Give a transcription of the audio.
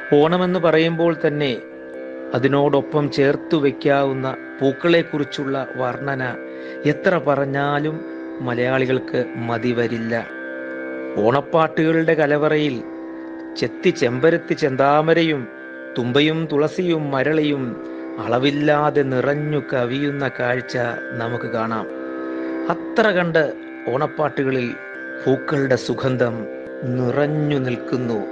ഓണമെന്ന് പറയുമ്പോൾ തന്നെ അതിനോടൊപ്പം ചേർത്തു വയ്ക്കാവുന്ന പൂക്കളെക്കുറിച്ചുള്ള വർണ്ണന എത്ര പറഞ്ഞാലും മലയാളികൾക്ക് മതി വരില്ല. ഓണപ്പാട്ടുകളുടെ കലവറയിൽ ചെത്തി ചെമ്പരത്തി ചെന്താമരയും തുമ്പയും തുളസിയും മരളിയും അളവില്ലാതെ നിറഞ്ഞു കവിയുന്ന കാഴ്ച നമുക്ക് കാണാം. അത്ര കണ്ട് ഓണപ്പാട്ടുകളിൽ പൂക്കളുടെ സുഗന്ധം നിറഞ്ഞു നിൽക്കുന്നു.